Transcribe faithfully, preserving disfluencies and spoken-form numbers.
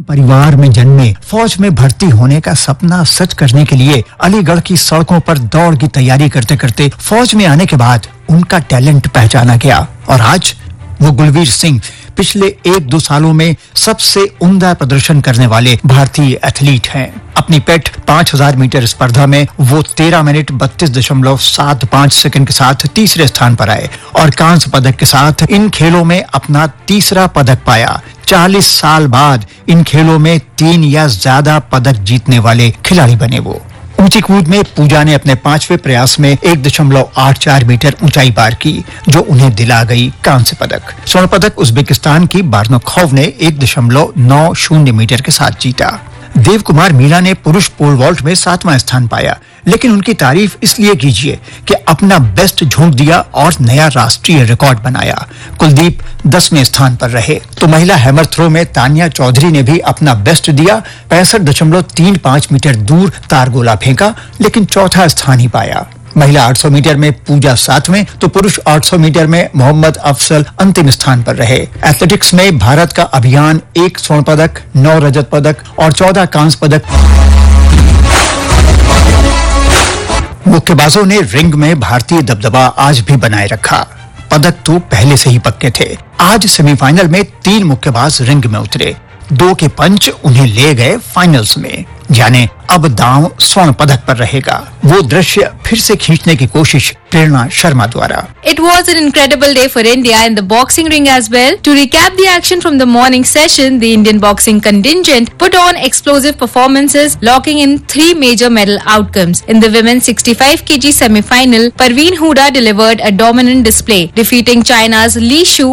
परिवार में जन्मे, फौज में भर्ती होने का सपना सच करने के लिए अलीगढ़ की सड़कों पर दौड़ की तैयारी करते करते फौज में आने के बाद उनका टैलेंट पहचाना गया और आज वो गुलवीर सिंह पिछले एक दो सालों में सबसे उम्दा प्रदर्शन करने वाले भारतीय एथलीट हैं। अपनी पेट पाँच हज़ार मीटर स्पर्धा में वो तेरह मिनट बत्तीस दशमलव सात पाँच सेकंड के साथ तीसरे स्थान पर आए और कांस्य पदक के साथ इन खेलों में अपना तीसरा पदक पाया। चालीस साल बाद इन खेलों में तीन या ज्यादा पदक जीतने वाले खिलाड़ी बने वो। ऊंची कूद में पूजा ने अपने पांचवें प्रयास में एक दशमलव आठ चार मीटर ऊंचाई पार की, जो उन्हें दिला गई कांस्य पदक। स्वर्ण पदक उज्बेकिस्तान की बार्नोखोव ने एक दशमलव नौ शून्य मीटर के साथ जीता। देव कुमार मीणा ने पुरुष पोल वॉल्ट में सातवां स्थान पाया, लेकिन उनकी तारीफ इसलिए कीजिए कि अपना बेस्ट झोंक दिया और नया राष्ट्रीय रिकॉर्ड बनाया। कुलदीप दसवें स्थान पर रहे तो महिला हैमर थ्रो में तानिया चौधरी ने भी अपना बेस्ट दिया। पैंसठ दशमलव तीन पाँच मीटर दूर तारगोला फेंका, लेकिन चौथा स्थान ही पाया। महिला आठ सौ मीटर में पूजा सातवें तो पुरुष आठ सौ मीटर में मोहम्मद अफसल अंतिम स्थान पर रहे। एथलेटिक्स में भारत का अभियान एक स्वर्ण पदक, नौ रजत पदक और चौदह कांस्य पदक। मुक्केबाजों ने रिंग में भारतीय दबदबा आज भी बनाए रखा। पदक तो पहले से ही पक्के थे। आज सेमीफाइनल में तीन मुक्केबाज रिंग में उतरे, दो के पंच उन्हें ले गए फाइनल्स में। जाने अब दांव स्वर्ण पदक पर रहेगा। वो दृश्य फिर से खींचने की कोशिश प्रेरणा शर्मा द्वारा। It was an incredible day for India in the boxing ring as well. To recap the action from the morning session, the Indian boxing contingent put on explosive performances, locking in three major medal outcomes. In the women's sixty-five kilogram semi-final, Parveen Huda delivered a dominant display, defeating China's Li Shu